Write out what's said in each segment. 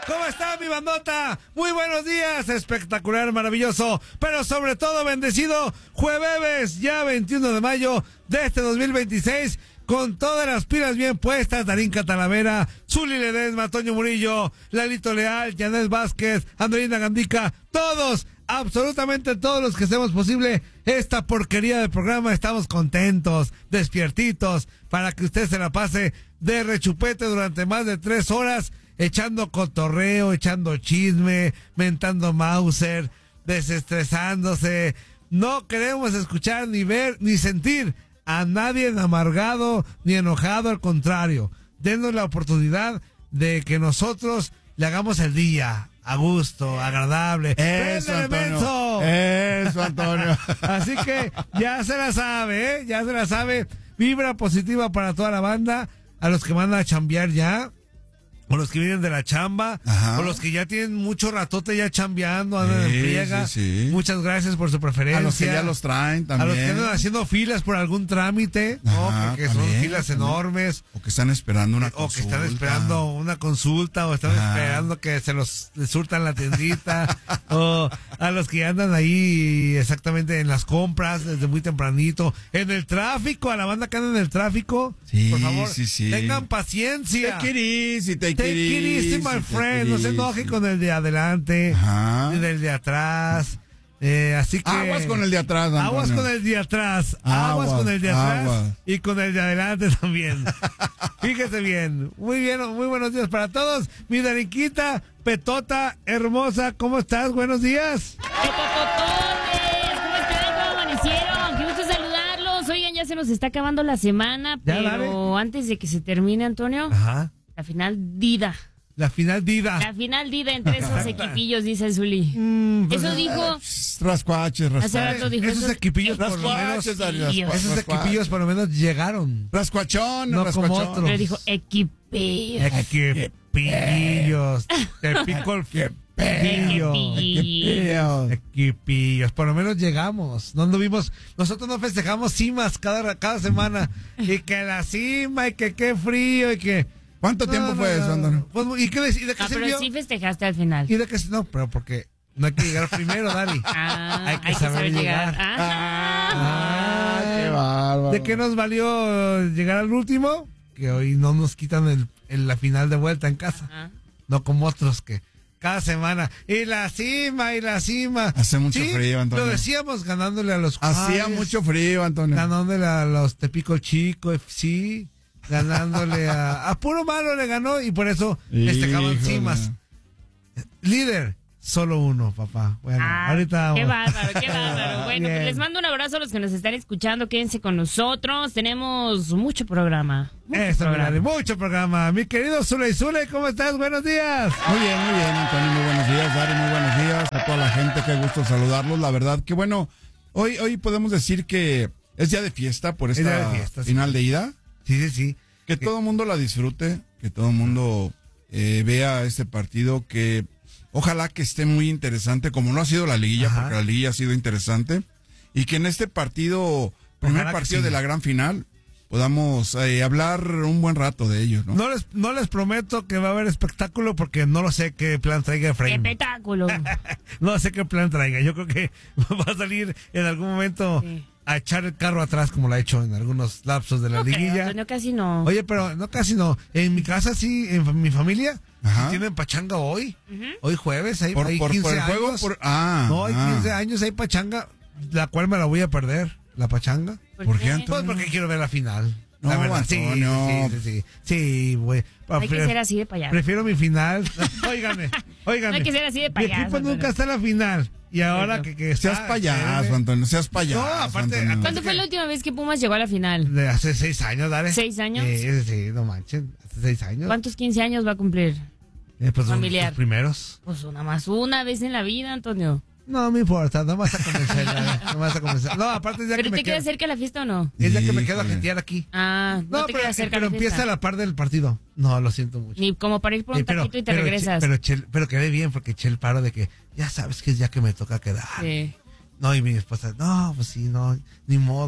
¿Cómo está mi bandota? Muy buenos días, espectacular, maravilloso, pero sobre todo bendecido jueves, ya 21 de mayo de este 2026, con todas las pilas bien puestas, Darinka Talavera, Zuli Ledesma, Toño Murillo, Lalito Leal, Janet Vázquez, Andreina Gandica, todos, absolutamente todos los que hacemos posible esta porquería de programa, estamos contentos, despiertitos, para que usted se la pase de rechupete durante más de 3 horas, echando cotorreo, echando chisme, mentando Mauser, desestresándose. No queremos escuchar, ni ver, ni sentir a nadie amargado, ni enojado, al contrario. Denos la oportunidad de que nosotros le hagamos el día a gusto, agradable. Eso, Antonio. Eso, Antonio. Así que ya se la sabe, ¿eh? Ya se la sabe. Vibra positiva para toda la banda, a los que van a chambear ya, o los que vienen de la chamba, ajá, o los que ya tienen mucho ratote ya chambeando, andan en friega. Sí. Muchas gracias por su preferencia. A los que ya los traen también. A los que andan haciendo filas por algún trámite, ¿no? Ajá, Porque también, son filas enormes. O que están esperando una consulta. O que están esperando una consulta, o están esperando que se les surtan la tiendita, o a los que andan ahí exactamente en las compras desde muy tempranito, en el tráfico, a la banda que anda en el tráfico, sí, por favor, sí. tengan paciencia. Take it easy, my friend, no se enoje con el de adelante, ajá, ni del de atrás. Así que aguas con el de atrás, Antonio. Aguas con el de atrás, aguas con el de atrás y con el de adelante también. Fíjese bien, muy buenos días para todos. Mi Darinquita, Petota, hermosa, ¿cómo estás? Buenos días. Petototones, ¿cómo están? ¿Cómo amanecieron? Qué gusto saludarlos. Oigan, ya se nos está acabando la semana, pero dale. Antes de que se termine, Antonio, ajá, la final Dida. La final Dida. La final Dida entre esos equipillos, dice Zuli. Pues, eso dijo. Rascuaches. Hace rato dijo esos equipillos por lo menos. Esos equipillos por lo menos llegaron. Rascuachón, no rascuachón. como otros. Pero dijo equipillos. Equipillos. Te pico el equipillos. Por lo menos llegamos. No anduvimos. Nosotros no festejamos cimas cada semana. Y que la cima, y que qué frío, y que. ¿Cuánto tiempo fue eso, Antonio? Pues, ¿y de qué No, sirvió? pero sí festejaste al final. ¿Y de qué? No, pero porque no hay que llegar primero, Dari. Hay que saber llegar. Qué bárbaro. ¿De qué nos valió llegar al último? Que hoy no nos quitan la final de vuelta en casa. Ajá. No como otros que cada semana. Y la cima. Hace mucho frío, Antonio. Lo decíamos ganándole a los Hacía Juárez, mucho frío, Antonio. ganándole a los Tepico Chico, sí. Ganándole a puro malo le ganó y por eso festejaban cimas. Líder, solo uno, papá. Bueno, ahorita vamos. Qué bárbaro. Bueno, Bien. pues les mando un abrazo a los que nos están escuchando. Quédense con nosotros. Tenemos mucho programa. Mucho programa. Mi querido Zule, ¿cómo estás? Buenos días. Muy bien, Antonio. Muy buenos días, Dari. Muy buenos días a toda la gente. Qué gusto saludarlos. La verdad que bueno, hoy podemos decir que es día de fiesta por esta final de ida. Sí. Que todo el mundo la disfrute, que todo el mundo vea este partido, que ojalá que esté muy interesante, como no ha sido la liguilla, porque la liguilla ha sido interesante, y que en este partido, primer partido de la gran final, podamos hablar un buen rato de ellos, ¿no? No les prometo que va a haber espectáculo porque no lo sé qué plan traiga Efraín. Espectáculo. No sé qué plan traiga. Yo creo que va a salir en algún momento a echar el carro atrás como lo ha hecho en algunos lapsos de la liguilla. No, casi no. Oye, pero no, casi no. En mi casa sí, en mi familia, sí tienen pachanga hoy. Hoy jueves, hay 15 por el años. juego, hay 15 años, hay pachanga, la cual me la voy a perder, la pachanga. ¿Por qué, Antonio? Pues porque quiero ver la final. No, la verdad, Antonio. sí, güey. Hay que ser así de payaso. Prefiero mi final. Óigame. No hay que ser así de payaso. Mi equipo nunca está en la final. Y ahora que seas payaso, Antonio, seas payaso. No, aparte, Antonio. ¿Cuándo fue la última vez que Pumas llegó a la final? De hace 6 años, dale. 6 años. Sí, no manchen. Hace 6 años. ¿Cuántos 15 años va a cumplir? Pues familiar. Los primeros. Pues nada más una vez en la vida, Antonio. No me importa, no me vas a convencer. No me vas a convencer. No, aparte es ya ¿Pero que me te queda quedo. cerca la fiesta o no? Es ya que me quedo a gentear aquí. No te queda cerca pero la empieza fiesta. a la par del partido. No, lo siento mucho. Ni como para ir por un taquito y te regresas. Pero quedé bien porque eché el paro de que ya sabes que es ya que me toca quedar. Sí. No, y mi esposa, no, pues sí, no, ni modo.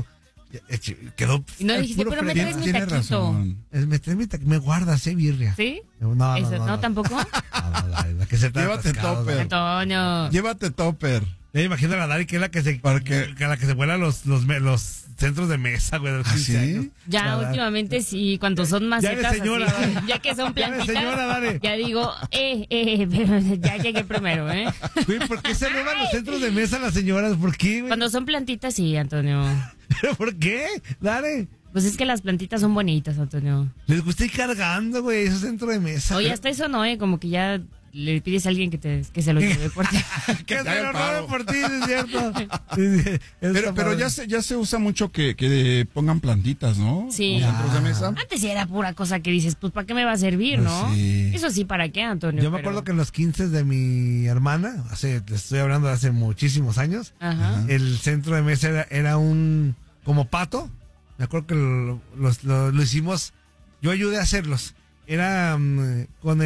Quedó. Y no dijiste, pero me traes mi Tiene taquito. razón. Me guardas, birria. ¿Sí? No, ¿No, tampoco? La que se trata Llévate topper. Antonio. Llévate topper. Me imagino a la Dari que es la que se, la que se vuela los centros de mesa, güey. De los 15 ¿sí? años. Ya La- últimamente sí, cuando son macetas Ya eres señora, así, Dani. ya que son Ya eres plantitas, señora, Dani. ya digo, pero ya llegué primero, ¿eh? Güey, ¿por qué se roban los centros de mesa las señoras? ¿Por qué, güey? Cuando son plantitas sí, Antonio. ¿Pero por qué? Dale. Pues es que las plantitas son bonitas, Antonio. Les gusta ir cargando, güey, ese centro de mesa. Oye, hasta eso no, como que ya le pides a alguien que se lo lleve por ti. Que se te haga lo el paro. roben por ti, ¿es cierto? Sí, sí, está Pero padre. ya se usa mucho que pongan plantitas, ¿no? Sí. Los centros de mesa. Antes sí era pura cosa que dices, pues ¿para qué me va a servir, Pues no? sí. Eso sí, ¿para qué, Antonio? Yo me acuerdo que en los 15 de mi hermana, te estoy hablando de hace muchísimos años, Ajá. el centro de mesa era un como pato. Me acuerdo que lo hicimos, yo ayudé a hacerlos. Era con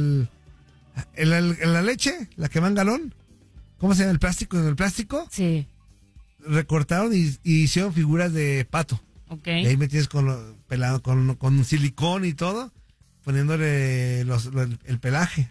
la leche, la que va en galón. ¿Cómo se llama? El plástico. En el plástico Sí, recortaron y hicieron figuras de pato. ok. Y ahí metías pelado con silicón y todo, poniéndole el pelaje.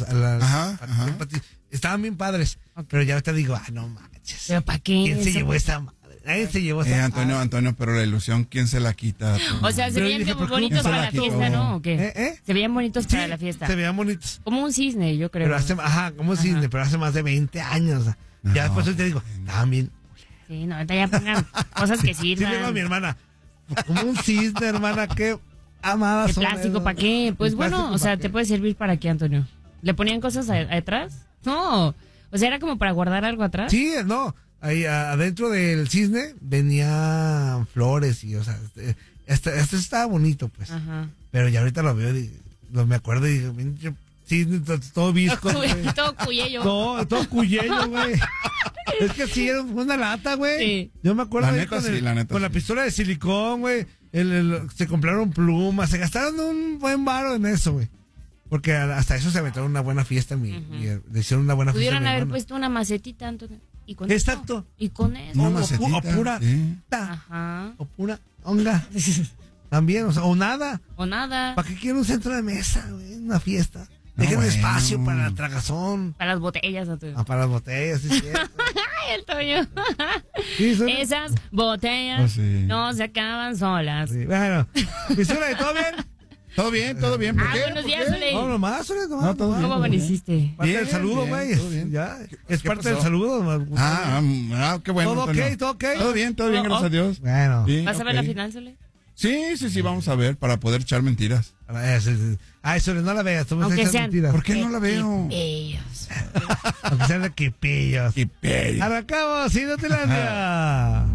Ajá. Estaban bien padres. Ok. Pero ya ahorita digo, no manches. ¿Pero para qué? ¿Quién se Eso- llevó esa madre? Nadie se llevó esa Antonio, pero la ilusión, ¿quién se la quita? O sea, se Pero veían dije, muy ¿por qué bonitos nunca para se la la quitó? fiesta, ¿no? ¿O qué? ¿Eh? Se veían bonitos Sí, para la fiesta. se veían bonitos. Como un cisne, yo creo. Pero como cisne, pero hace más de 20 años. No, Ya después te digo, también. Sí, no, ahorita ya pongan cosas que Sí, le digo a sirvan. mi hermana, como un cisne, hermana, qué amada ¿De son plástico esas. para qué? Pues ¿De bueno, plástico o sea, pa' ¿te qué? puede servir para qué, Antonio? ¿Le ponían cosas atrás? No. O sea, ¿era como para guardar algo atrás? Sí, no. Ahí adentro del cisne venían flores y, o sea, este estaba bonito, pues. Ajá. Pero ya ahorita lo veo y me acuerdo y digo, "Pinche cisne, todo visco, güey". Todo cuyello. No, todo cuyello, güey. Es que sí, era una lata, güey. Sí. Yo me acuerdo La ahí neta con, sí, la neta con la sí. pistola de silicón, güey. Se compraron plumas, se gastaron un buen varo en eso, güey. Porque hasta eso se aventaron una buena fiesta, le hicieron una buena fiesta. Pudieron a mi haber hermano. puesto una macetita, Antonio. Y con Exacto. eso. Y con eso. Una O macetita. pura. Sí. Ajá. O pura onga. También, o sea, o nada. O nada. ¿Para qué quieren un centro de mesa, güey? Una fiesta. No, Dejen bueno. espacio para la tragazón. Para las botellas, Antonio. Para las botellas, sí, es cierto. Ay, Antonio. Sí, Esas botellas Oh, sí. no se acaban solas. Sí, bueno. ¿Y Zule, todo bien? Todo bien. ¿Por Ah, qué? buenos ¿Por días, qué? Zule. No, nomás, Zule, nomás. No, todo nomás. bien. ¿Cómo amaneciste? Parte Bien, del saludo, bien, güey. todo bien. Ya. ¿Qué Es parte pasó? del saludo. Qué bueno. ¿Todo ok? Antonio. ¿Todo ok? Todo bien, gracias a Dios. Bueno. Sí, ¿Vas a ver ok. la final, Sole? Sí, vamos a ver para poder echar mentiras. Ay, Zule, no la veas. Tú me Aunque estás sean- mentiras. ¿Por qué no la veo? Ellos. Aunque sean de quipillos. Qué pelle. Arrancamos, Inutilandia.